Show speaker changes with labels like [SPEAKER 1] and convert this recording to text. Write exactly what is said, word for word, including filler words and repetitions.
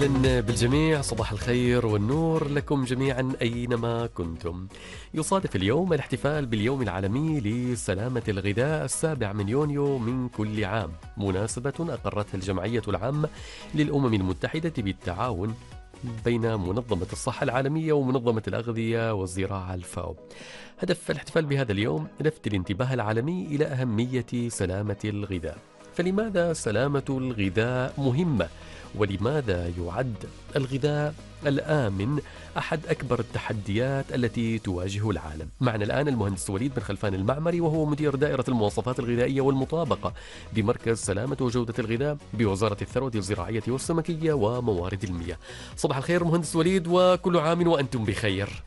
[SPEAKER 1] أهلا بالجميع، صباح الخير والنور لكم جميعا أينما كنتم. يصادف اليوم الاحتفال باليوم العالمي لسلامة الغذاء السابع من يونيو من كل عام، مناسبة أقرتها الجمعية العامة للأمم المتحدة بالتعاون بين منظمة الصحة العالمية ومنظمة الأغذية والزراعة الفاو. هدف الاحتفال بهذا اليوم لفت الانتباه العالمي إلى أهمية سلامة الغذاء. فلماذا سلامة الغذاء مهمة؟ ولماذا يعد الغذاء الآمن أحد أكبر التحديات التي تواجه العالم؟ معنا الآن المهندس وليد بن خلفان المعمري، وهو مدير دائرة المواصفات الغذائية والمطابقة بمركز سلامة وجودة الغذاء بوزارة الثروة الزراعية والسمكية وموارد المياه. صباح الخير مهندس وليد، وكل عام وأنتم بخير.